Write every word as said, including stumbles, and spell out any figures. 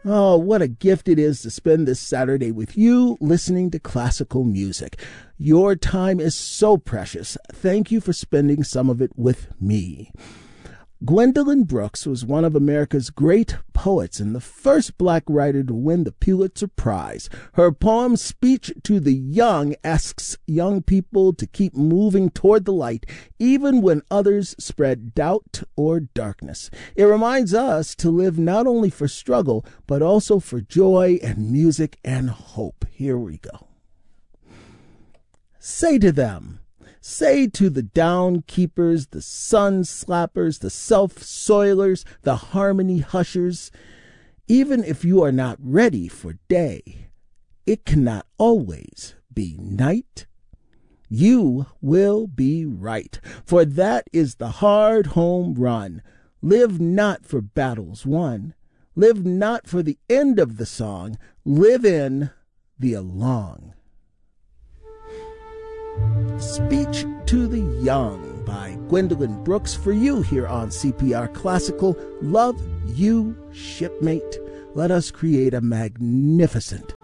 Oh, what a gift it is to spend this Saturday with you listening to classical music. Your time is so precious. Thank you for spending some of it with me. Gwendolyn Brooks was one of America's great poets and the first black writer to win the Pulitzer Prize. Her poem Speech to the Young asks young people to keep moving toward the light, even when others spread doubt or darkness. It reminds us to live not only for struggle, but also for joy and music and hope. Here we go. Say to them, say to the down keepers, the sun slappers, the self-soilers, the harmony hushers, even if you are not ready for day, it cannot always be night. You will be right, for that is the hard home run. Live not for battles won. Live not for the end of the song. Live in the along. Speech to the Young by Gwendolyn Brooks for you here on C P R Classical. Love you, shipmate. Let us create a magnificent